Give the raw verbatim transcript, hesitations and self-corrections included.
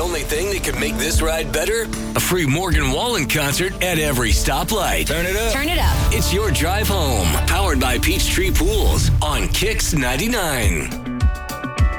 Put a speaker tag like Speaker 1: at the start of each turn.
Speaker 1: only thing that could make this ride better? A free Morgan Wallen concert at every stoplight. Turn it up.
Speaker 2: Turn it up.
Speaker 1: It's your drive home, powered by Peachtree Pools on Kix ninety-nine.